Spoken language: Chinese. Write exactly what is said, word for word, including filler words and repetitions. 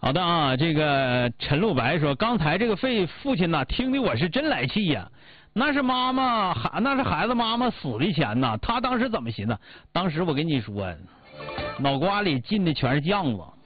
好的啊，这个陈露白说，刚才这个费父亲呐，听的我是真来气呀。那是妈妈孩，那是孩子妈妈死的钱呐，他当时怎么寻思？当时我跟你说，脑瓜里进的全是酱子。